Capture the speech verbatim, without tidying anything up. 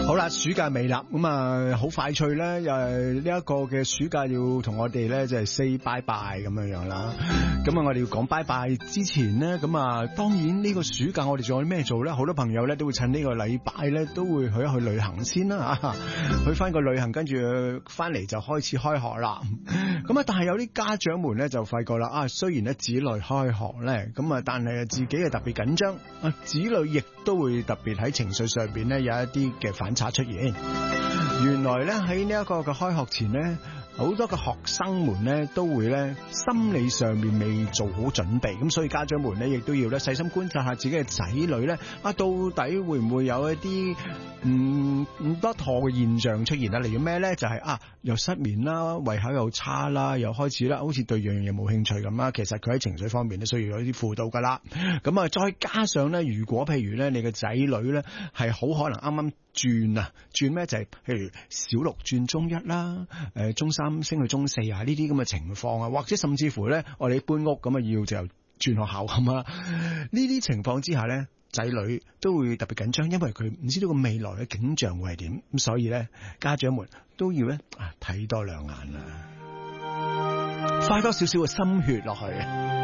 好啦，暑假未啦，咁啊好快脆咧，又係呢一個嘅暑假要同我哋咧就係 say bye bye 咁樣樣啦。咁啊，我哋要講 bye bye 之前咧，咁啊當然呢個暑假我哋仲有咩做咧？好多朋友咧都會趁呢個禮拜咧都會去一去旅行先啦，啊，去翻個旅行，跟住翻嚟就開始開學啦。咁啊，但係有啲家長們咧就發覺啦，啊雖然咧子女開學咧，咁啊但係自己係特別緊張，啊子女亦都會特別喺情緒上邊咧有一啲嘅反差出現。原來咧喺呢一個嘅開學前咧，好多嘅學生們咧都會咧心理上面未做好準備，咁所以家長們咧亦都要咧細心觀察下自己嘅仔女咧，啊到底會唔會有一啲唔唔多妥嘅現象出現啊？例如咩咧？就係、是、啊又失眠啦，胃口又差啦，又開始啦，好似對樣嘢冇興趣咁啦。其實佢喺情緒方面咧需要有啲輔導噶啦。咁啊再加上咧，如果譬如咧你嘅仔女咧係好可能啱啱轉啊轉咩就係、是、譬如小六轉中一啦，誒中三升去中四啊，呢啲咁嘅情況啊，或者甚至乎咧我哋搬屋咁啊要就轉學校咁啊，呢啲情況之下咧，仔女都會特別緊張，因為佢唔知道個未來嘅景象會係點，咁所以咧家長們都要咧啊睇多兩眼啦，花多少少嘅心血落去。